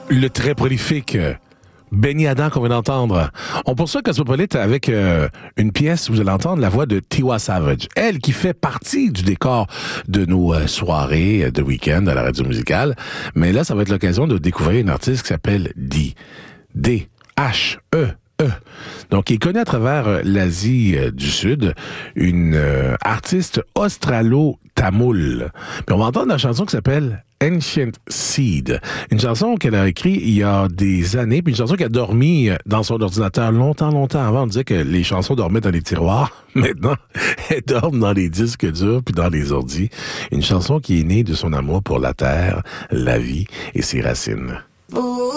le très prolifique Benny Adam qu'on vient d'entendre. On poursuit Cosmopolite avec une pièce où vous allez entendre la voix de Tiwa Savage. Elle qui fait partie du décor de nos soirées de week-end à la radio musicale. Mais là, ça va être l'occasion de découvrir une artiste qui s'appelle Dee. D-H-E. Donc, il est connu à travers l'Asie du Sud, une artiste australo-tamoule. Puis on va entendre la chanson qui s'appelle Ancient Seed, une chanson qu'elle a écrite il y a des années, puis une chanson qui a dormi dans son ordinateur longtemps avant. On disait que les chansons dormaient dans les tiroirs. Maintenant, elles dorment dans les disques durs puis dans les ordis. Une chanson qui est née de son amour pour la terre, la vie et ses racines.